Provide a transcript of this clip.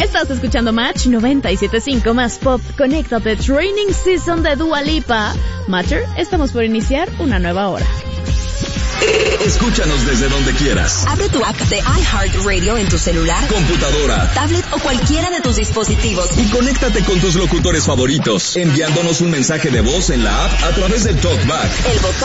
Estás escuchando Match 97.5 más pop. Conéctate, Training Season de Dua Lipa. Matcher, estamos por iniciar una nueva hora. Escúchanos desde donde quieras. Abre tu app de iHeartRadio en tu celular, computadora, tablet o cualquiera de tus dispositivos. Y conéctate con tus locutores favoritos, enviándonos un mensaje de voz en la app a través del TalkBack. El botón